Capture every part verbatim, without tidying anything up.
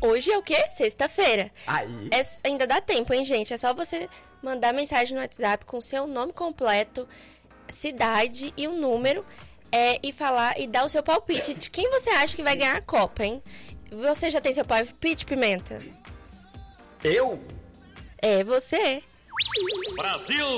hoje é o quê? Sexta-feira. Aí. É, ainda dá tempo, hein, gente? É só você mandar mensagem no WhatsApp com seu nome completo, cidade e um número, é, e falar e dar o seu palpite de quem você acha que vai ganhar a Copa, hein? Você já tem seu palpite, Pimenta? Eu? É, você. Brasil!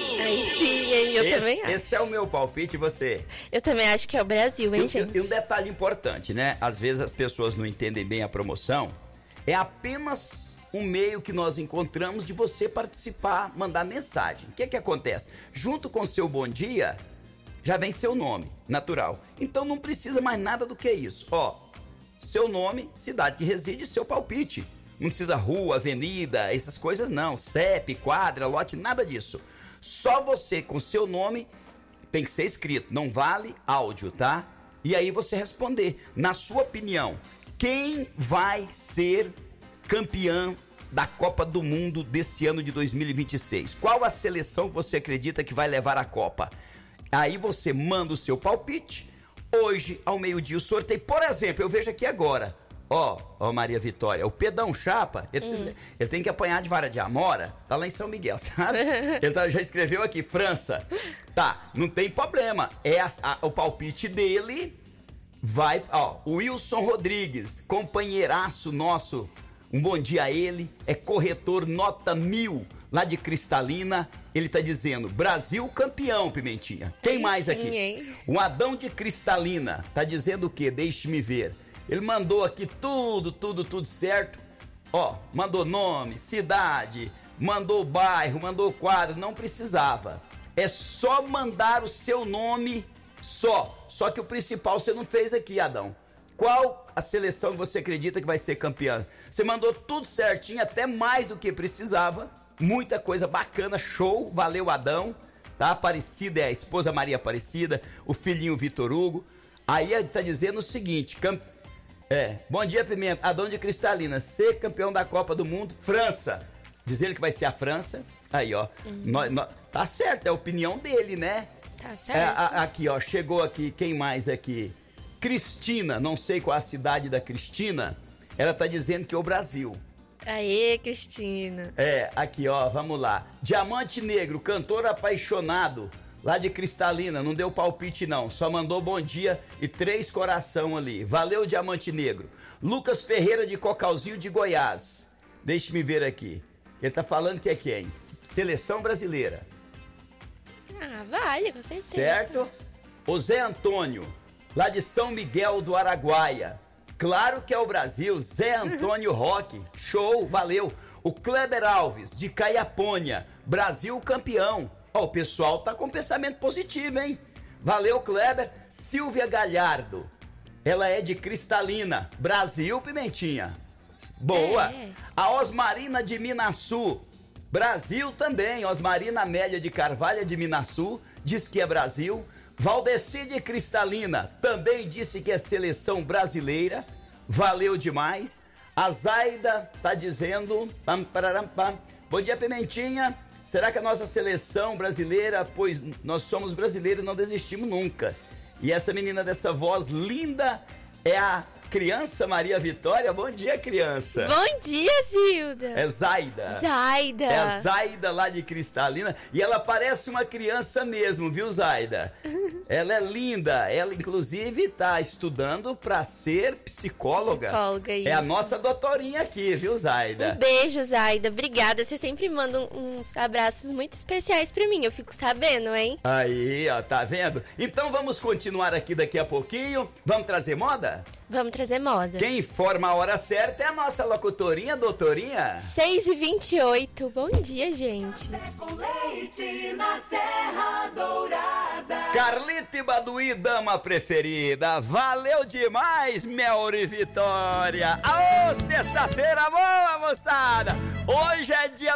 Aí sim, hein? Eu esse, também acho. Esse é o meu palpite, e você? Eu também acho que é o Brasil, hein, E, gente? e um detalhe importante, né? Às vezes as pessoas não entendem bem a promoção. É apenas um meio que nós encontramos de você participar, mandar mensagem. O que que acontece? Junto com o seu bom dia, já vem seu nome, natural. Então não precisa mais nada do que isso. Ó, seu nome, cidade que reside, seu palpite. Não precisa rua, avenida, essas coisas não. C E P, quadra, lote, nada disso. Só você com seu nome tem que ser escrito, não vale áudio, tá? E aí você responder, na sua opinião, quem vai ser campeão da Copa do Mundo desse ano de dois mil e vinte e seis? Qual a seleção que você acredita que vai levar a Copa? Aí você manda o seu palpite. Hoje, ao meio-dia, o sorteio. Por exemplo, eu vejo aqui agora. Ó, ó Maria Vitória, o Pedão Chapa, ele, hum. ele tem que apanhar de vara de amora, tá lá em São Miguel, sabe? Ele tá, já escreveu aqui, França. Tá, não tem problema. É a, a, o palpite dele vai, ó, o Wilson Rodrigues, companheiraço nosso, um bom dia a ele, é corretor nota mil, lá de Cristalina. Ele tá dizendo, Brasil campeão, Pimentinha. Quem Ai, mais sim, aqui? Hein? O Adão de Cristalina, tá dizendo o quê? Deixe-me ver. Ele mandou aqui tudo, tudo, tudo certo. Ó, mandou nome, cidade, mandou bairro, mandou quadro, não precisava. É só mandar o seu nome, só. Só que o principal você não fez aqui, Adão. Qual a seleção que você acredita que vai ser campeã? Você mandou tudo certinho, até mais do que precisava. Muita coisa bacana, show, valeu, Adão. Tá? Aparecida é a esposa Maria Aparecida, o filhinho Vitor Hugo. Aí ele tá dizendo o seguinte, campeão. É, bom dia, Pimenta. Adão de Cristalina, ser campeão da Copa do Mundo, França. Diz ele que vai ser a França. Aí, ó. Uhum. Nó, nó, tá certo, é a opinião dele, né? Tá certo. É, a, aqui, ó, chegou aqui, quem mais aqui? Cristina, não sei qual a cidade da Cristina. Ela tá dizendo que é o Brasil. Aê, Cristina. É, aqui, ó, vamos lá. Diamante Negro, cantor apaixonado. Lá de Cristalina, não deu palpite não, só mandou bom dia e três coração ali. Valeu, Diamante Negro. Lucas Ferreira de Cocalzinho de Goiás. Deixe-me ver aqui. Ele tá falando que é quem? Seleção brasileira. Ah, vale, com certeza. Certo? O Zé Antônio, lá de São Miguel do Araguaia. Claro que é o Brasil, Zé Antônio Roque. Show, valeu. O Kleber Alves, de Caiapônia. Brasil campeão. Ó, o pessoal tá com pensamento positivo, hein? Valeu, Kleber. Silvia Galhardo. Ela é de Cristalina. Brasil, Pimentinha. Boa. É. A Osmarina de Minaçu. Brasil também. Osmarina Amélia de Carvalho de Minaçu. Diz que é Brasil. Valdeci de Cristalina. Também disse que é seleção brasileira. Valeu demais. A Zaida tá dizendo... Pam, pararam, pam. Bom dia, Pimentinha. Será que a nossa seleção brasileira, pois nós somos brasileiros e não desistimos nunca. E essa menina dessa voz linda é a criança Maria Vitória. Bom dia, criança. Bom dia, Zilda. É Zaida. Zaida. É a Zaida lá de Cristalina. E ela parece uma criança mesmo, viu, Zaida? Ela é linda. Ela, inclusive, tá estudando pra ser psicóloga. Psicóloga, isso. É a nossa doutorinha aqui, viu, Zaida? Um beijo, Zaida. Obrigada. Você sempre manda uns abraços muito especiais pra mim. Eu fico sabendo, hein? Aí, ó, tá vendo? Então vamos continuar aqui daqui a pouquinho. Vamos trazer moda? Vamos trazer moda. Quem informa a hora certa é a nossa locutorinha, doutorinha. seis e vinte e oito. Bom dia, gente. Com leite na Serra Dourada. Carlita e Baduí, dama preferida. Valeu demais, Melri Vitória. Aô, sexta-feira boa, moçada. Hoje é dia